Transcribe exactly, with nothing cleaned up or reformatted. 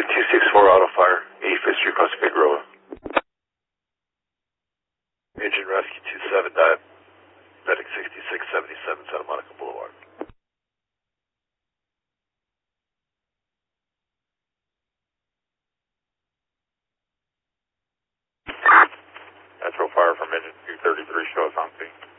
Engine two six four Auto Fire, eighty-fifth Street, Costa Figueroa. Engine Rescue two seven dive, Medic sixty-six seventy-seven, Santa Monica Boulevard. Natural fire from engine two thirty-three, show us on scene.